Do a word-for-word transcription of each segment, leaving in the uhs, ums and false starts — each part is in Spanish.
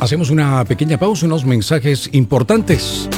Hacemos una pequeña pausa, unos mensajes importantes.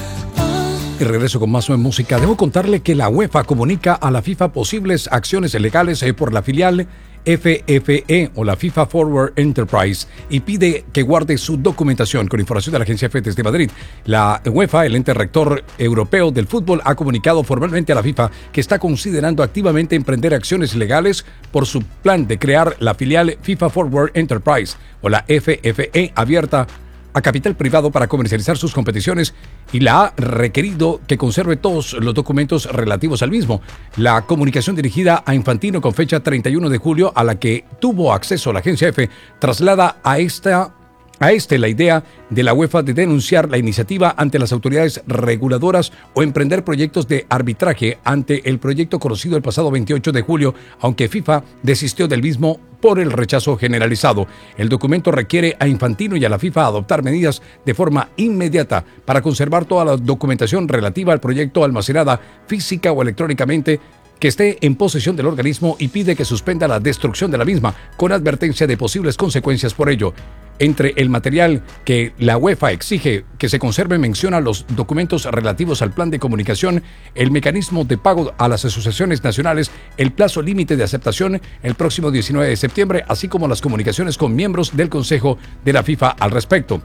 Y regreso con más música. Debo contarle que la UEFA comunica a la FIFA posibles acciones legales por la filial F F E o la FIFA Forward Enterprise y pide que guarde su documentación. Con información de la agencia F desde Madrid, la UEFA, el ente rector europeo del fútbol, ha comunicado formalmente a la FIFA que está considerando activamente emprender acciones legales por su plan de crear la filial FIFA Forward Enterprise o la F F E abierta a capital privado para comercializar sus competiciones y la ha requerido que conserve todos los documentos relativos al mismo. La comunicación dirigida a Infantino con fecha treinta y uno de julio, a la que tuvo acceso la agencia F, traslada a esta A este la idea de la UEFA de denunciar la iniciativa ante las autoridades reguladoras o emprender proyectos de arbitraje ante el proyecto conocido el pasado veintiocho de julio, aunque FIFA desistió del mismo por el rechazo generalizado. El documento requiere a Infantino y a la FIFA adoptar medidas de forma inmediata para conservar toda la documentación relativa al proyecto almacenada física o electrónicamente que esté en posesión del organismo y pide que suspenda la destrucción de la misma con advertencia de posibles consecuencias por ello. Entre el material que la UEFA exige que se conserve menciona los documentos relativos al plan de comunicación, el mecanismo de pago a las asociaciones nacionales, el plazo límite de aceptación el próximo diecinueve de septiembre, así como las comunicaciones con miembros del Consejo de la FIFA al respecto.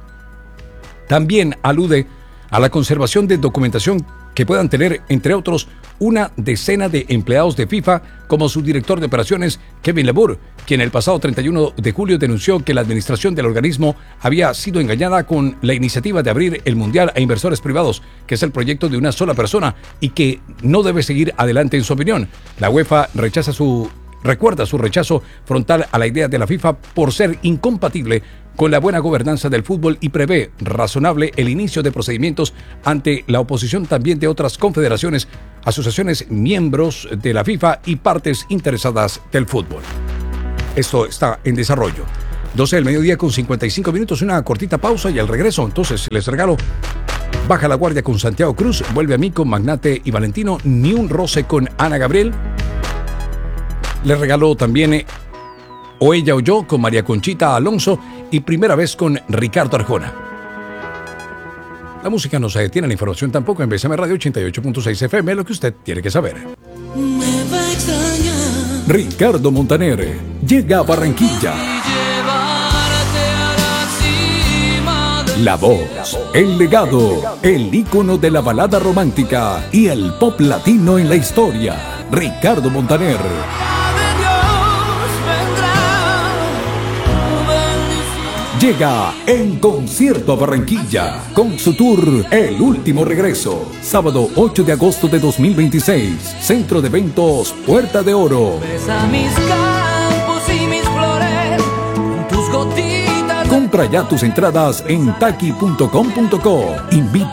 También alude a la conservación de documentación que puedan tener, entre otros, una decena de empleados de FIFA, como su director de operaciones, Kevin Lebour, quien el pasado treinta y uno de julio denunció que la administración del organismo había sido engañada con la iniciativa de abrir el Mundial a inversores privados, que es el proyecto de una sola persona y que no debe seguir adelante en su opinión. La UEFA rechaza su... recuerda su rechazo frontal a la idea de la FIFA por ser incompatible con la buena gobernanza del fútbol y prevé razonable el inicio de procedimientos ante la oposición también de otras confederaciones, asociaciones, miembros de la FIFA y partes interesadas del fútbol. Esto está en desarrollo. doce del mediodía con cincuenta y cinco minutos, una cortita pausa y al regreso, entonces les regalo Baja la Guardia con Santiago Cruz, Vuelve a mí con Magnate y Valentino, Ni un roce con Ana Gabriel. Les regalo también eh, O ella o yo con María Conchita Alonso y Primera vez con Ricardo Arjona. La música no se detiene, la información tampoco. En B C M Radio ochenta y ocho punto seis F M, lo que usted tiene que saber. Me va a extrañar. Ricardo Montaner llega a Barranquilla. La voz, el legado, el ícono de la balada romántica y el pop latino en la historia. Ricardo Montaner. Llega en concierto a Barranquilla con su tour El Último Regreso. Sábado ocho de agosto de dos mil veintiséis. Centro de Eventos Puerta de Oro. Besa mis campos y mis flores con tus gotitas. Compra ya tus entradas en taqui punto com punto co. Invita